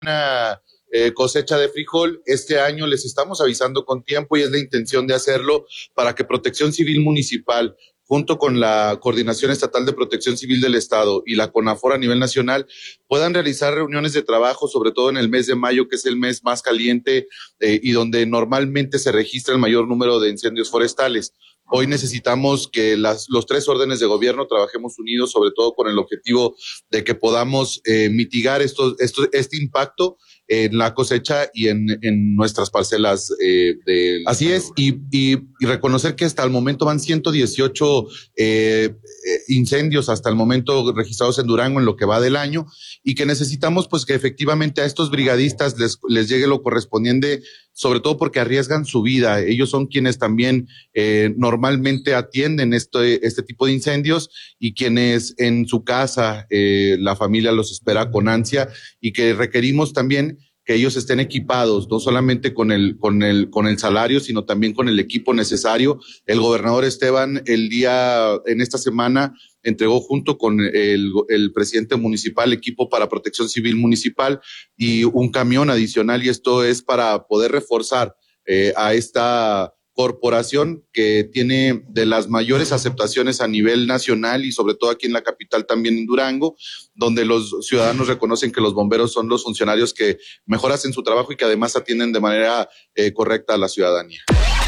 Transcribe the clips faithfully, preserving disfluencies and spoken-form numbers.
una eh, cosecha de frijol. Este año les estamos avisando con tiempo y es la intención de hacerlo para que Protección Civil Municipal, junto con la Coordinación Estatal de Protección Civil del Estado y la CONAFOR a nivel nacional, puedan realizar reuniones de trabajo, sobre todo en el mes de mayo, que es el mes más caliente eh, y donde normalmente se registra el mayor número de incendios forestales. Hoy necesitamos que las, los tres órdenes de gobierno trabajemos unidos, sobre todo con el objetivo de que podamos eh, mitigar estos, estos, este impacto en la cosecha y en, en nuestras parcelas. Eh, de... Así es, y, y, y reconocer que hasta el momento van ciento dieciocho eh, eh, incendios hasta el momento registrados en Durango en lo que va del año, y que necesitamos pues que efectivamente a estos brigadistas les, les llegue lo correspondiente, sobre todo porque arriesgan su vida. Ellos son quienes también eh, normalmente atienden este, este tipo de incendios y quienes en su casa eh, la familia los espera con ansia, y que requerimos también que ellos estén equipados, no solamente con el, con el, con el salario, sino también con el equipo necesario. El gobernador Esteban, el día, en esta semana, entregó junto con el, el presidente municipal equipo para Protección Civil Municipal y un camión adicional, y esto es para poder reforzar eh, a esta corporación que tiene de las mayores aceptaciones a nivel nacional y sobre todo aquí en la capital, también en Durango, donde los ciudadanos reconocen que los bomberos son los funcionarios que mejor hacen su trabajo y que además atienden de manera eh, correcta a la ciudadanía.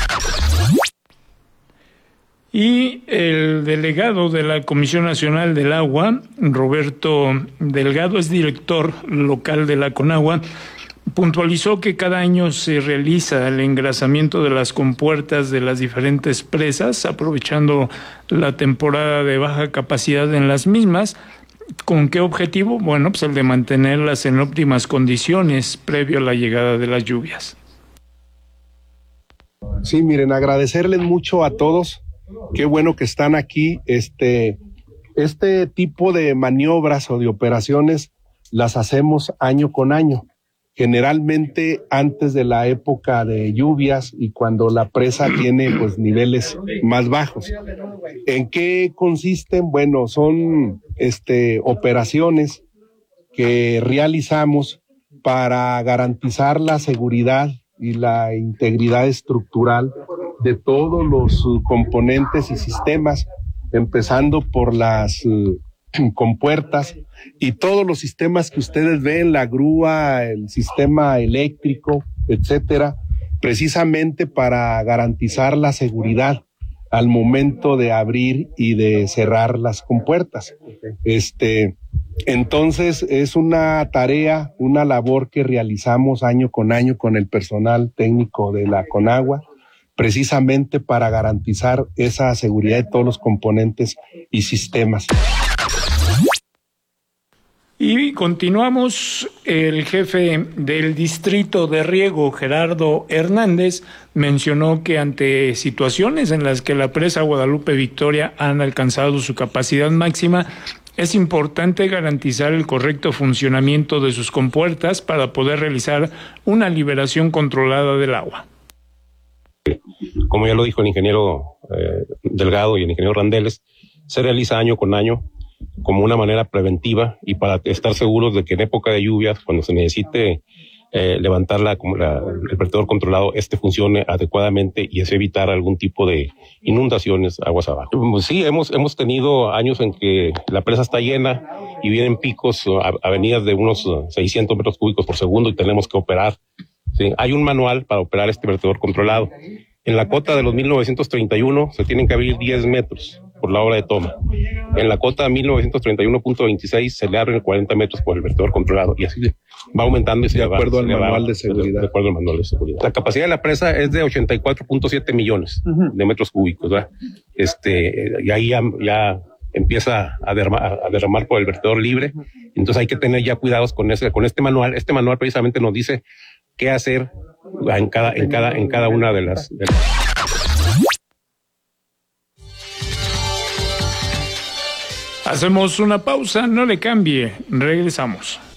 Y el delegado de la Comisión Nacional del Agua, Roberto Delgado, es director local de la Conagua, puntualizó que cada año se realiza el engrasamiento de las compuertas de las diferentes presas, aprovechando la temporada de baja capacidad en las mismas. ¿Con qué objetivo? Bueno, pues el de mantenerlas en óptimas condiciones previo a la llegada de las lluvias. Sí, miren, agradecerles mucho a todos. Qué bueno que están aquí. Este, este tipo de maniobras o de operaciones las hacemos año con año. Generalmente antes de la época de lluvias y cuando la presa tiene pues niveles más bajos. ¿En qué consisten? Bueno, son este, operaciones que realizamos para garantizar la seguridad y la integridad estructural de todos los uh, componentes y sistemas, empezando por las uh, compuertas y todos los sistemas que ustedes ven, la grúa, el sistema eléctrico, etcétera, precisamente para garantizar la seguridad al momento de abrir y de cerrar las compuertas. Este, entonces es una tarea, una labor que realizamos año con año con el personal técnico de la Conagua, precisamente para garantizar esa seguridad de todos los componentes y sistemas. Y continuamos. El jefe del distrito de riego, Gerardo Hernández, mencionó que ante situaciones en las que la presa Guadalupe Victoria han alcanzado su capacidad máxima, es importante garantizar el correcto funcionamiento de sus compuertas para poder realizar una liberación controlada del agua. Como ya lo dijo el ingeniero eh, Delgado y el ingeniero Randeles, se realiza año con año como una manera preventiva y para estar seguros de que en época de lluvias, cuando se necesite eh, levantar la, la, el vertedor controlado, este funcione adecuadamente y es evitar algún tipo de inundaciones aguas abajo. Pues sí, hemos, hemos tenido años en que la presa está llena y vienen picos, avenidas de unos seiscientos metros cúbicos por segundo y tenemos que operar. Sí, hay un manual para operar este vertedor controlado. En la cota de los mil novecientos treinta y uno se tienen que abrir diez metros por la hora de toma. En la cota de mil novecientos treinta y uno punto veintiséis se le abren cuarenta metros por el vertedor controlado y así va aumentando y se de va, acuerdo se al le manual va, de seguridad. De acuerdo al manual de seguridad. La capacidad de la presa es de ochenta y cuatro punto siete millones uh-huh. de metros cúbicos, ¿verdad? Este, y ahí ya, ya empieza a derramar, a derramar por el vertedor libre. Entonces hay que tener ya cuidados con ese, con este manual. Este manual precisamente nos dice qué hacer en cada, en cada, en cada una de las, de las... Hacemos una pausa, no le cambie, regresamos.